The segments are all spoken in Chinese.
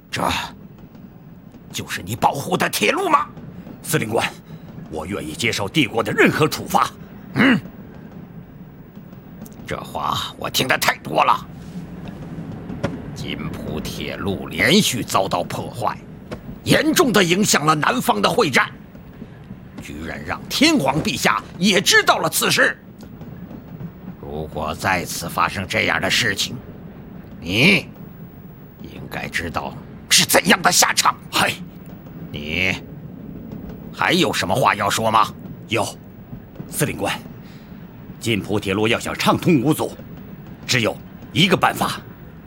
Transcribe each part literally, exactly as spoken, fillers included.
这就是你保护的铁路吗？ 司令官，我愿意接受帝国的任何处罚。 嗯，这话我听得太多了。金浦铁路连续遭到破坏，严重的影响了南方的会战，居然让天皇陛下也知道了此事。如果再次发生这样的事情，你应该知道是怎样的下场。 嗨， 你还有什么话要说吗？ 有，司令官，金浦铁路要想畅通无阻，只有一个办法。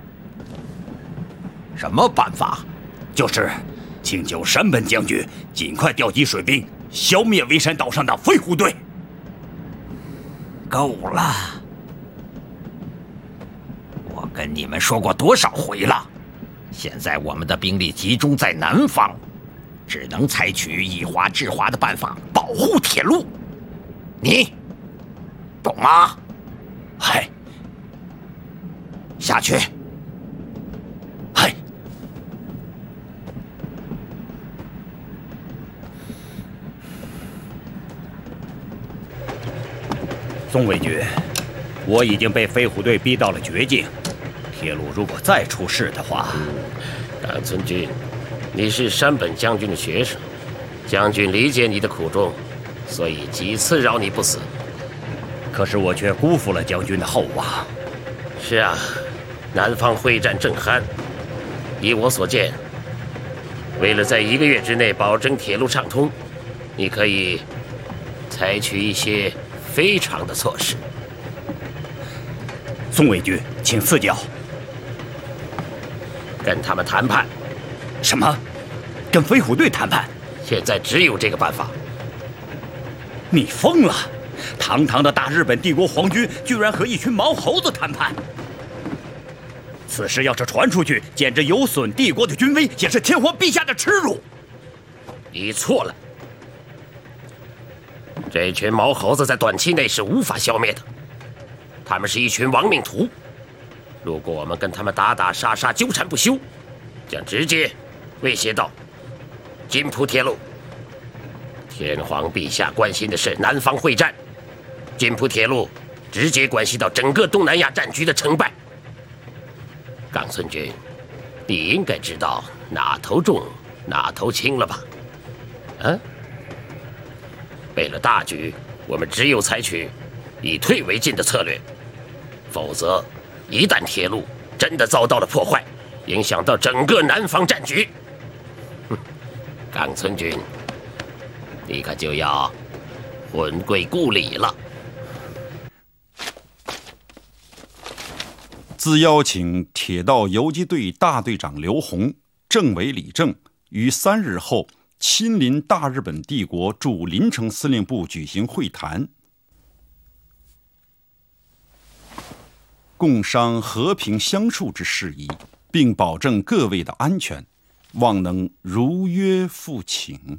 什么办法？ 就是请求山本将军尽快调集水兵，消灭围山岛上的飞虎队。 够了！我跟你们说过多少回了？现在我们的兵力集中在南方，只能采取以华制华的办法保护铁路。你懂吗？ 嗨， 下去。 嗨。宋卫军，我已经被飞虎队逼到了绝境，铁路如果再出事的话…… 嗯，冈村君，你是山本将军的学生，将军理解你的苦衷，所以几次饶你不死。 可是我却辜负了将军的厚望。 是啊，南方会战正酣，依我所见，为了在一个月之内保证铁路畅通，你可以采取一些非常的措施。 宋卫军，请赐教。 跟他们谈判。 什么？跟飞虎队谈判？ 现在只有这个办法。 你疯了！堂堂的大日本帝国皇军居然和一群毛猴子谈判，此事要是传出去，简直有损帝国的军威，也是天皇陛下的耻辱。 你错了。这群毛猴子在短期内是无法消灭的，他们是一群亡命徒。如果我们跟他们打打杀杀、纠缠不休，将直接威胁到金浦铁路。天皇陛下关心的是南方会战，金浦铁路直接关系到整个东南亚战局的成败。冈村君，你应该知道哪头重哪头轻了吧？啊？为了大局，我们只有采取以退为进的策略，否则一旦铁路真的遭到了破坏，影响到整个南方战局，哼，冈村君，你可就要魂归故里了。 自邀请铁道游击队大队长刘洪、政委李正于三日后亲临大日本帝国驻临城司令部举行会谈，共商和平相处之事宜，并保证各位的安全，望能如约复请。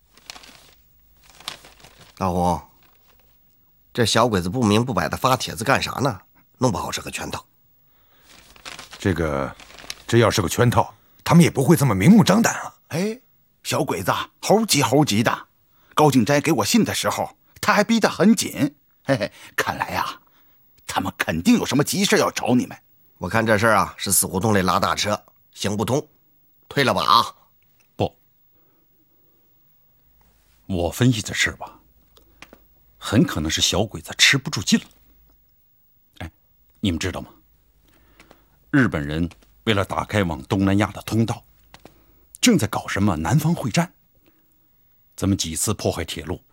老胡，这小鬼子不明不白的发帖子干啥呢？弄不好是个圈套。 这个，这要是个圈套，他们也不会这么明目张胆啊！ 哎，小鬼子猴急猴急的。高敬斋给我信的时候，他还逼得很紧。嘿嘿，看来呀，他们肯定有什么急事要找你们。 我看这事儿啊，是死胡同里拉大车，行不通，退了吧啊！ 不，我分析这事吧，很可能是小鬼子吃不住劲了。哎，你们知道吗？日本人为了打开往东南亚的通道，正在搞什么南方会战。咱们几次破坏铁路，